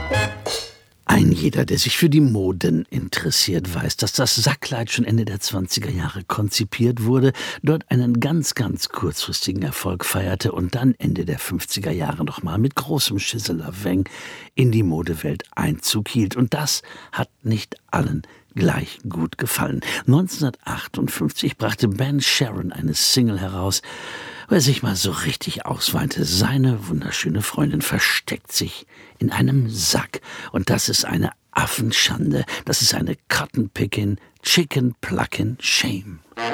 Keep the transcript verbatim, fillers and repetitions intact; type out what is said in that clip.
Ein jeder, der sich für die Moden interessiert, weiß, dass das Sackkleid schon Ende der zwanziger Jahre konzipiert wurde, dort einen ganz, ganz kurzfristigen Erfolg feierte und dann Ende der fünfziger Jahre nochmal mit großem Schisselerweng in die Modewelt Einzug hielt. Und das hat nicht allen gleich gut gefallen. neunzehnhundertachtundfünfzig brachte Ben Sharon eine Single heraus, wo er sich mal so richtig ausweinte. Seine wunderschöne Freundin versteckt sich in einem Sack. Und das ist eine Affenschande. Das ist eine Cotton-Pickin', Chicken-Pluckin' Shame.